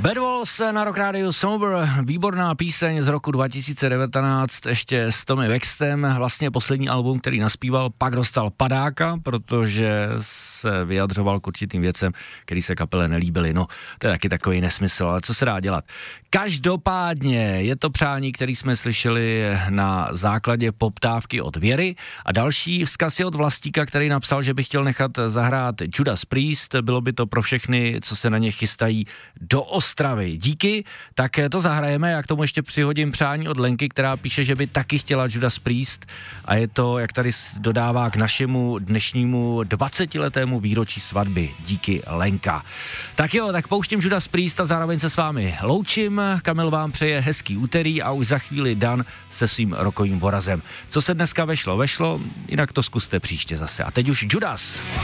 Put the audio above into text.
Bad Wolves na Rock Radio Sober, výborná píseň z roku 2019, ještě s Tommy Wextem, vlastně poslední album, který naspíval, pak dostal padáka, protože se vyjadřoval k určitým věcem, který se kapele nelíbily. No, to je taky takový nesmysl, ale co se dá dělat? Každopádně je to přání, který jsme slyšeli na základě poptávky od Věry a další vzkaz je od Vlastíka, který napsal, že by chtěl nechat zahrát Judas Priest, bylo by to pro všechny, co se na ně chystají do Ostravy. Díky, tak to zahrajeme, já k tomu ještě přihodím přání od Lenky, která píše, že by taky chtěla Judas Priest a je to, jak tady dodává, k našemu dnešnímu 20letému výročí svatby. Díky, Lenka. Tak jo, tak pouštím Judas Priest a zároveň se s vámi loučím. Kamil vám přeje hezký úterý a už za chvíli Dan se svým rokovým vorazem. Co se dneska vešlo, jinak to zkuste příště zase. A teď už Judas.